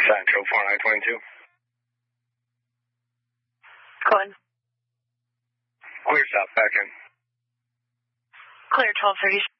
Central 4922. Go ahead. Clear south, back in. Clear 1230.